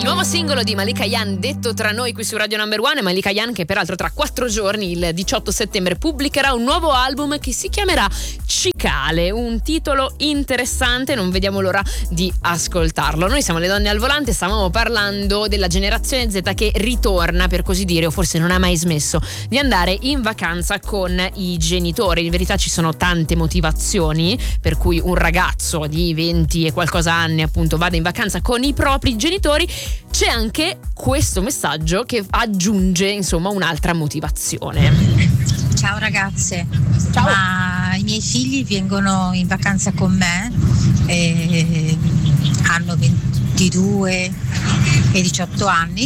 Il nuovo singolo di Malika Ayane, detto tra noi qui su Radio Number One. Malika Ayane che peraltro tra 4 giorni, il 18 settembre, pubblicherà un nuovo album che si chiamerà Cicale, un titolo interessante, non vediamo l'ora di ascoltarlo. Noi siamo le donne al volante, stavamo parlando della generazione Z che ritorna, per così dire, o forse non ha mai smesso di andare in vacanza con i genitori. In verità ci sono tante motivazioni per cui un ragazzo di 20 e qualcosa anni appunto vada in vacanza con i propri genitori. C'è anche questo messaggio che aggiunge insomma un'altra motivazione. Ciao ragazze. Ciao. Ma i miei figli vengono in vacanza con me, hanno 22 e 18 anni,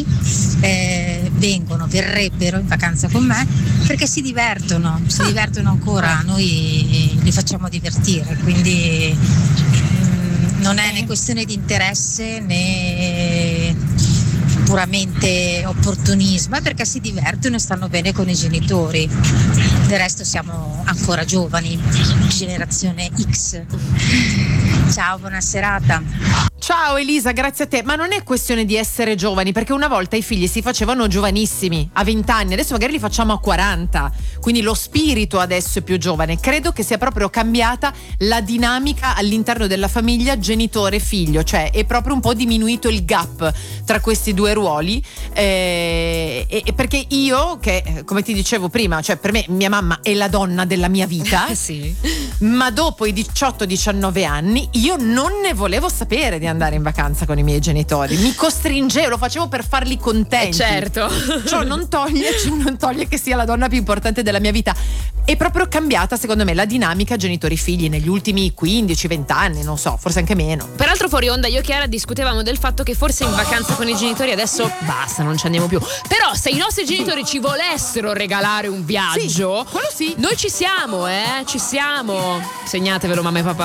verrebbero in vacanza con me perché si divertono ancora, noi li facciamo divertire, quindi non è né questione di interesse né puramente opportunismo, è perché si divertono e stanno bene con i genitori. Del resto siamo ancora giovani, generazione X. Ciao, buona serata. Ciao Elisa, grazie a te. Ma non è questione di essere giovani, perché una volta i figli si facevano giovanissimi, a 20 anni, adesso magari li facciamo a 40, quindi lo spirito adesso è più giovane. Credo che sia proprio cambiata la dinamica all'interno della famiglia genitore-figlio, cioè è proprio un po' diminuito il gap tra questi due ruoli, perché io, che come ti dicevo prima, cioè per me mia mamma è la donna della mia vita, Sì. ma dopo i 18-19 anni io non ne volevo sapere di andare in vacanza con i miei genitori, mi costringevo, lo facevo per farli contenti. Certo. Ciò non toglie che sia la donna più importante della mia vita. È proprio cambiata secondo me la dinamica genitori-figli negli ultimi 15-20 anni, non so, forse anche meno. Peraltro fuori onda io e Chiara discutevamo del fatto che forse in vacanza con i genitori adesso basta, non ci andiamo più. Però se i nostri genitori ci volessero regalare un viaggio, Sì, quello sì. noi ci siamo, ci siamo. Segnatevelo mamma e papà.